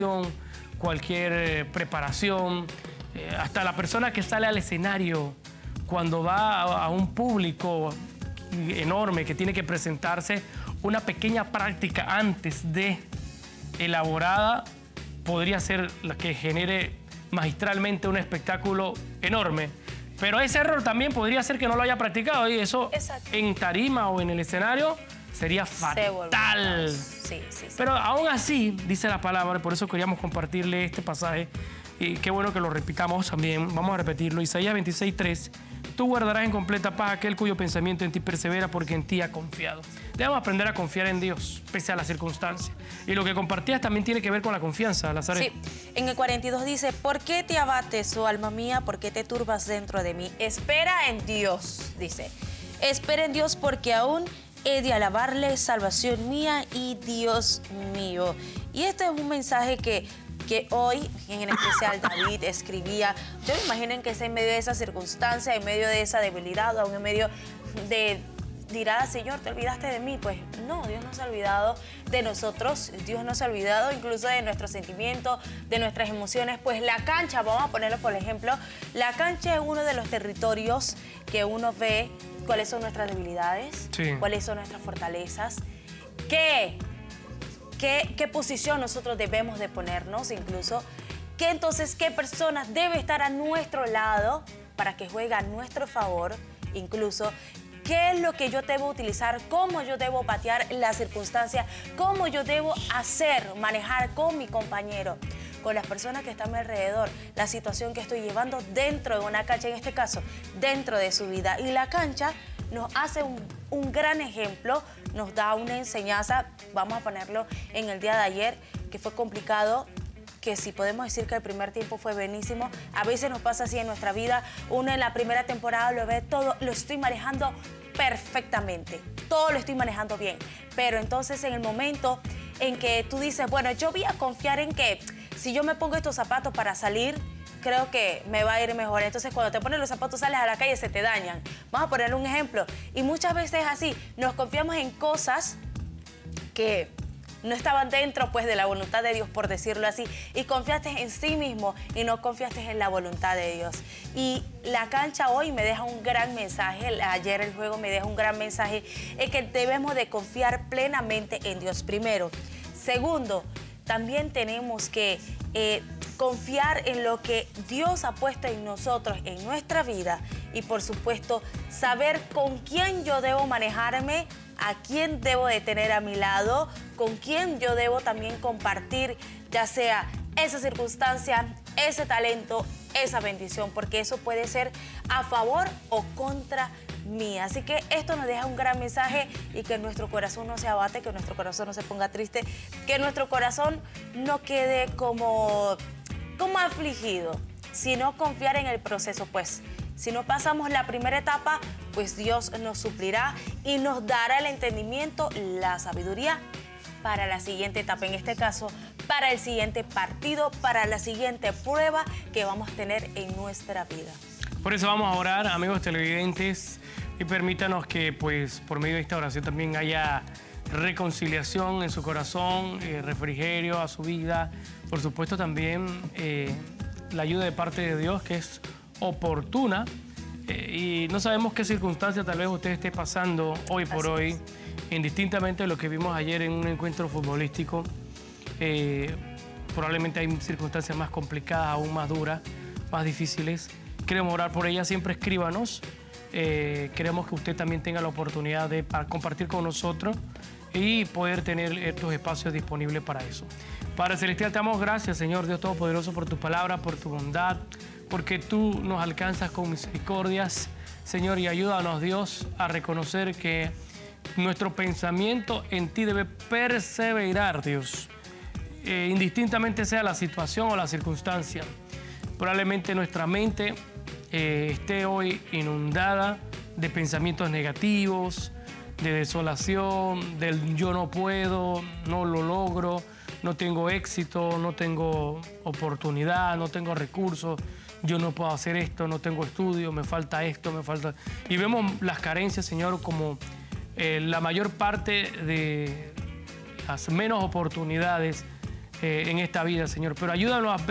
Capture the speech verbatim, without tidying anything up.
cualquier eh, preparación, eh, hasta la persona que sale al escenario cuando va a, a un público enorme que tiene que presentarse, una pequeña práctica antes de elaborada podría ser la que genere magistralmente un espectáculo enorme. Pero ese error también podría ser que no lo haya practicado y eso Exacto. en tarima o en el escenario sería fatal. Sí, sí, sí. Pero aún así, dice la palabra, por eso queríamos compartirle este pasaje, y qué bueno que lo repitamos también, vamos a repetirlo, Isaías veintiséis, tres, tú guardarás en completa paz aquel cuyo pensamiento en ti persevera porque en ti ha confiado. Debemos aprender a confiar en Dios, pese a las circunstancias. Y lo que compartías también tiene que ver con la confianza, Nazaret. Sí, en el cuarenta y dos dice, ¿por qué te abates, oh alma mía? ¿Por qué te turbas dentro de mí? Espera en Dios, dice. Espera en Dios porque aún he de alabarle, salvación mía y Dios mío. Y este es un mensaje que, que hoy, en especial David, escribía. Ustedes imaginen que es en medio de esa circunstancia, en medio de esa debilidad, aún en medio de... Dirá, Señor, ¿te olvidaste de mí? Pues no, Dios no se ha olvidado de nosotros, Dios no se ha olvidado incluso de nuestros sentimientos, de nuestras emociones. Pues la cancha, vamos a ponerlo por ejemplo, la cancha es uno de los territorios que uno ve cuáles son nuestras debilidades, sí. cuáles son nuestras fortalezas, qué, qué, qué posición nosotros debemos de ponernos incluso, qué entonces qué personas debe estar a nuestro lado para que juegue a nuestro favor incluso. ¿Qué es lo que yo debo utilizar? ¿Cómo yo debo patear la circunstancia? ¿Cómo yo debo hacer, manejar con mi compañero, con las personas que están a mi alrededor, la situación que estoy llevando dentro de una cancha, en este caso, dentro de su vida? Y la cancha nos hace un, un gran ejemplo, nos da una enseñanza, vamos a ponerlo en el día de ayer, que fue complicado, que si podemos decir que el primer tiempo fue buenísimo, a veces nos pasa así en nuestra vida, uno en la primera temporada lo ve todo, lo estoy manejando perfectamente, todo lo estoy manejando bien, pero entonces en el momento en que tú dices, bueno, yo voy a confiar en que si yo me pongo estos zapatos para salir, creo que me va a ir mejor. Entonces cuando te pones los zapatos sales a la calle, se te dañan. Vamos a poner un ejemplo, y muchas veces así, nos confiamos en cosas que no estaban dentro pues de la voluntad de Dios, por decirlo así, y confiaste en sí mismo y no confiaste en la voluntad de Dios. Y la cancha hoy me deja un gran mensaje, ayer el juego me deja un gran mensaje, es que debemos de confiar plenamente en Dios primero. Segundo, también tenemos que eh, confiar en lo que Dios ha puesto en nosotros, en nuestra vida, y por supuesto saber con quién yo debo manejarme, a quién debo de tener a mi lado, con quién yo debo también compartir, ya sea esa circunstancia, ese talento, esa bendición, porque eso puede ser a favor o contra mí. Así que esto nos deja un gran mensaje, y que nuestro corazón no se abate, que nuestro corazón no se ponga triste, que nuestro corazón no quede como, como afligido, sino confiar en el proceso, pues. Si no pasamos la primera etapa, pues Dios nos suplirá y nos dará el entendimiento, la sabiduría para la siguiente etapa, en este caso, para el siguiente partido, para la siguiente prueba que vamos a tener en nuestra vida. Por eso vamos a orar, amigos televidentes, y permítanos que pues por medio de esta oración también haya reconciliación en su corazón, eh, refrigerio a su vida, por supuesto también eh, la ayuda de parte de Dios, que es oportuna, eh, y no sabemos qué circunstancia tal vez usted esté pasando hoy por Así hoy, es. indistintamente de lo que vimos ayer en un encuentro futbolístico. Eh, probablemente hay circunstancias más complicadas, aún más duras, más difíciles. Queremos orar por ellas, siempre escríbanos. Eh, queremos que usted también tenga la oportunidad de compartir con nosotros y poder tener estos espacios disponibles para eso. Padre Celestial, te damos gracias, Señor Dios Todopoderoso, por tu palabra, por tu bondad, porque tú nos alcanzas con misericordias, Señor, y ayúdanos, Dios, a reconocer que nuestro pensamiento en ti debe perseverar, Dios, eh, indistintamente sea la situación o la circunstancia. Probablemente nuestra mente eh, esté hoy inundada de pensamientos negativos, de desolación, del yo no puedo, no lo logro, no tengo éxito, no tengo oportunidad, no tengo recursos, yo no puedo hacer esto, no tengo estudio, me falta esto, me falta... Y vemos las carencias, Señor, como eh, la mayor parte de las menos oportunidades eh, en esta vida, Señor. Pero ayúdanos a